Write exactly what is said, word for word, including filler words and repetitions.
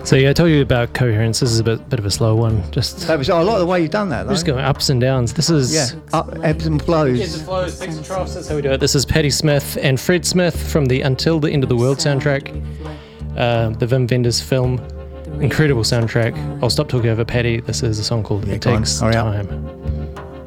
So yeah, I told you about coherence. This is a bit, bit of a slow one. Just That was, oh, I like the way you've done that, though. we're just going ups and downs. This is Yeah, up, ebbs and flows. Ebbs and flows, peaks and troughs. That's how we do it. This is Patti Smith and Fred Smith from the Until the End of the World soundtrack, uh, the Wim Wenders film. Incredible soundtrack. I'll stop talking over Patti. This is a song called Yeah, It go on, Takes hurry up. Time.